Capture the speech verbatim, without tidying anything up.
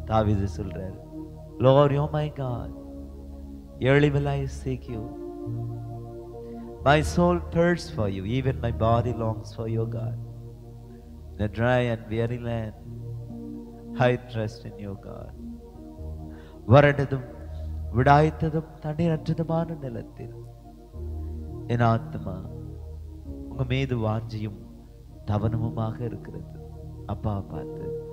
தாவீது சொல்றாரு, Lord, you're my God. Early will I seek you. My soul thirsts for you. Even my body longs for your God. In a dry and weary land, I trust in your God. வறண்டதும் விடாய்த்ததும் தண்ணீரற்றதுமான நிலத்தில் என் ஆத்மா உங்க மீது வாஞ்சியும் தவனமுமாக இருக்கிறது. அப்பா பார்த்து